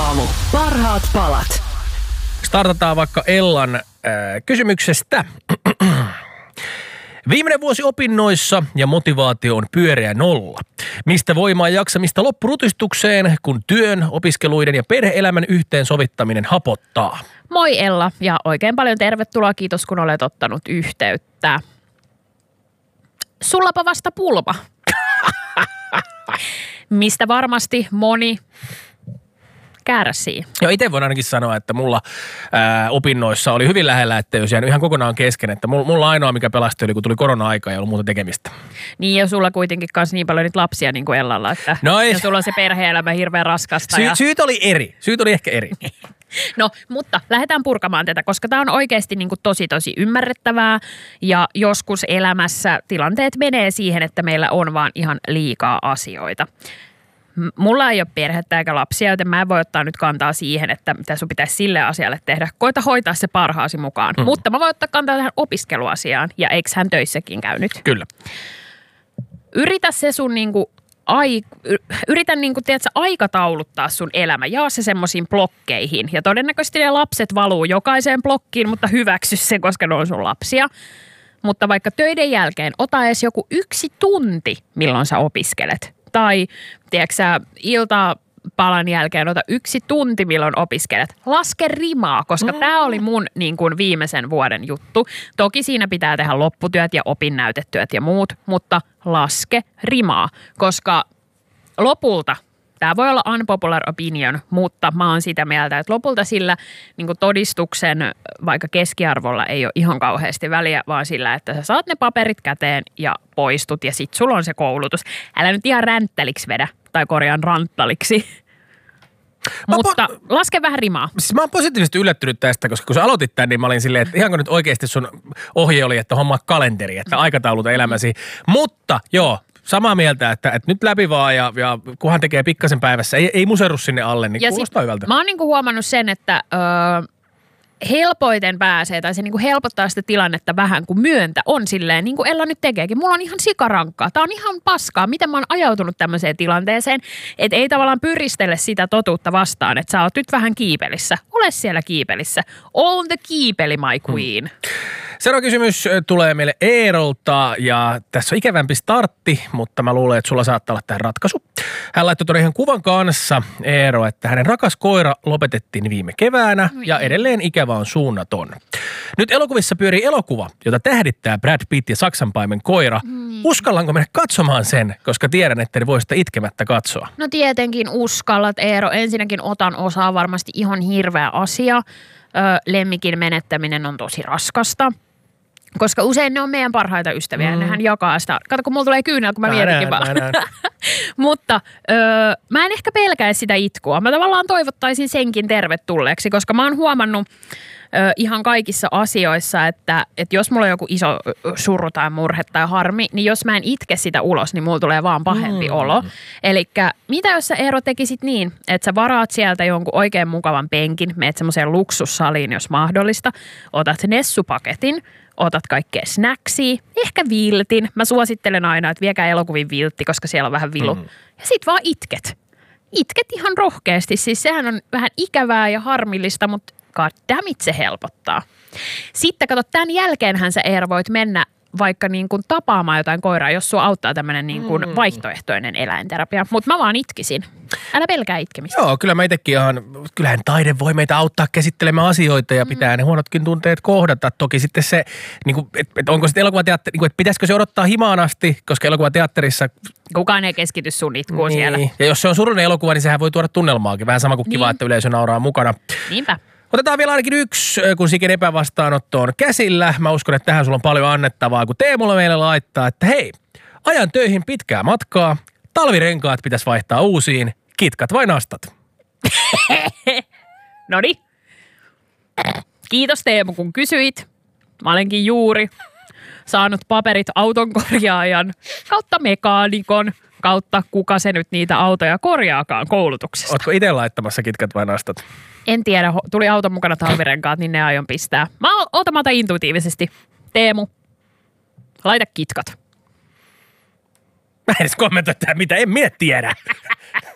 aamu. Parhaat palat. Startataan vaikka Ellan kysymyksestä. Viimeinen vuosi opinnoissa ja motivaatio on pyöreä nolla. Mistä voimaa jaksamista loppurutistukseen, kun työn, opiskeluiden ja perhe-elämän yhteensovittaminen hapottaa? Moi Ella ja oikein paljon tervetuloa. Kiitos kun olet ottanut yhteyttä. Sullapa vasta pulma. Mistä varmasti moni kärsii. Joo, itse voin ainakin sanoa, että mulla opinnoissa oli hyvin lähellä, että jos jäänyt ihan kokonaan kesken, että mulla ainoa, mikä pelasti oli, kun tuli korona-aika ja ei ollut muuta tekemistä. Niin ja sulla kuitenkin kanssa niin paljon niitä lapsia niin kuin Ellalla, että ja sulla on se perhe-elämä hirveän raskasta. Syyt oli eri. Syyt oli ehkä eri. No, mutta lähdetään purkamaan tätä, koska tämä on oikeasti niin kuin tosi ymmärrettävää ja joskus elämässä tilanteet menee siihen, että meillä on vaan ihan liikaa asioita. Mulla ei ole perhettä eikä lapsia, joten mä en voi ottaa nyt kantaa siihen, että mitä sun pitäisi sille asialle tehdä. Koita hoitaa se parhaasi mukaan. Mutta mä voin ottaa kantaa tähän opiskeluasiaan ja eikö hän töissäkin käynyt? Kyllä. Yritä se sun tiedätkö, aikatauluttaa sun elämä. Jaa se semmoisiin blokkeihin. Ja todennäköisesti ne lapset valuu jokaiseen blokkiin, mutta hyväksy se, koska ne on sun lapsia. Mutta vaikka töiden jälkeen ota edes joku 1 tunti, milloin sä opiskelet. Tai, tiedätkö sä, iltapalan jälkeen ota 1 tunti, milloin opiskelet. Laske rimaa, koska tämä oli mun niin kuin viimeisen vuoden juttu. Toki siinä pitää tehdä lopputyöt ja opinnäytetyöt ja muut, mutta laske rimaa, koska lopulta, tämä voi olla unpopular opinion, mutta mä oon sitä mieltä, että lopulta sillä niin kuin todistuksen vaikka keskiarvolla ei ole ihan kauheasti väliä, vaan sillä, että sä saat ne paperit käteen ja poistut ja sit sulla on se koulutus. Älä nyt ihan ränttäliksi vedä tai korjaan ranttaliksi. Mutta laske vähän rimaa. Siis mä oon positiivisesti yllättynyt tästä, koska kun sä aloitit tämän, niin mä olin silleen, että ihanko nyt oikeasti sun ohje oli, että hommaa kalenteri, että aikatauluta elämäsi. Mutta joo, samaa mieltä, että nyt läpi vaan ja kunhan tekee pikkasen päivässä, ei museru sinne alle, niin kuulostaa hyvältä. Mä oon niinku huomannut sen, että helpoiten pääsee tai se niinku helpottaa sitä tilannetta vähän, kun myöntä on silleen, niin kuin Ella nyt tekeekin. Mulla on ihan sikarankkaa. Tää on ihan paskaa. Miten mä oon ajautunut tämmöiseen tilanteeseen, että ei tavallaan pyristele sitä totuutta vastaan, että sä oot nyt vähän kiipelissä. Ole siellä kiipelissä. On the kiipeli, my queen. Seuraava kysymys tulee meille Eerolta ja tässä on ikävämpi startti, mutta mä luulen, että sulla saattaa olla tämä ratkaisu. Hän laittoi tuonne ihan kuvan kanssa, Eero, että hänen rakas koira lopetettiin viime keväänä ja edelleen ikävä on suunnaton. Nyt elokuvissa pyörii elokuva, jota tähdittää Brad Pitt ja saksanpaimen koira. Uskallanko mennä katsomaan sen, koska tiedän, että ne voi sitä itkemättä katsoa? No tietenkin uskallat, Eero. Ensinnäkin otan osaa, varmasti ihan hirveä asia. Lemmikin menettäminen on tosi raskasta. Koska usein ne on meidän parhaita ystäviä ja nehän jakaa sitä. Kato, kun mulla tulee kyynel, kun mä mietinkin vaan. Mutta mä en ehkä pelkäisi sitä itkua. Mä tavallaan toivottaisin senkin tervetulleeksi, koska mä oon huomannut ihan kaikissa asioissa, että jos mulla on joku iso surru tai murhe tai harmi, niin jos mä en itke sitä ulos, niin mulla tulee vaan pahempi olo. Elikkä mitä jos sä Eero tekisit niin, että sä varaat sieltä jonkun oikein mukavan penkin, meet semmoiseen luksussaliin, jos mahdollista, otat nessupaketin, otat kaikkea snacksia, ehkä viltin. Mä suosittelen aina, että viekää elokuvin viltti, koska siellä on vähän vilu. Ja sit vaan itket. Itket ihan rohkeasti. Siis sehän on vähän ikävää ja harmillista, mutta goddammit se helpottaa. Sitten kato, tämän jälkeenhän sä Eero voit mennä vaikka niin kuin tapaamaan jotain koiraa, jos sua auttaa tämmöinen niin kuin vaihtoehtoinen eläinterapia. Mutta mä vaan itkisin. Älä pelkää itkemistä. Joo, kyllä mä itsekin kyllähän taide voi meitä auttaa käsittelemään asioita ja pitää ne huonotkin tunteet kohdata. Toki sitten se, niin kuin, että onko sitten elokuvateatteri, niin kuin, että pitäisikö se odottaa himaan asti, koska elokuvateatterissa kukaan ei keskity sun itkuun siellä. Ja jos se on surullinen elokuva, niin sehän voi tuoda tunnelmaakin. Vähän sama kuin kiva, että yleisö nauraa mukana. Niinpä. Otetaan vielä ainakin yksi, kun Siken epävastaanotto on käsillä. Mä uskon, että tähän sulla on paljon annettavaa, kun Teemulla meille laittaa, että hei, ajan töihin pitkää matkaa, talvirenkaat pitäisi vaihtaa uusiin, kitkat vai nastat? Noniin. Kiitos Teemu, kun kysyit. Mä olenkin juuri saanut paperit autonkorjaajan kautta mekaanikon kautta kuka se nyt niitä autoja korjaakaan koulutuksesta. Ootko itse laittamassa kitkat vai nastat? En tiedä, tuli auton mukana talvirenkaat, niin ne aion pistää. Mä otan intuitiivisesti. Teemu, laita kitkat. Mä en edes kommentoi tähän, mitä en minä tiedä.